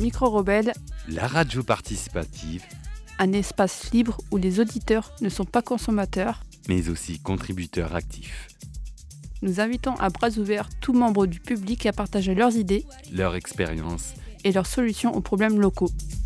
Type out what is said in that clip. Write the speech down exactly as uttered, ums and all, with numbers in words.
Micro-Rebelle, La radio participative, un espace libre où les auditeurs ne sont pas consommateurs. mais aussi contributeurs actifs. Nous invitons à bras ouverts tout membre du public à partager leurs idées Leur expérience et leurs solutions aux problèmes locaux.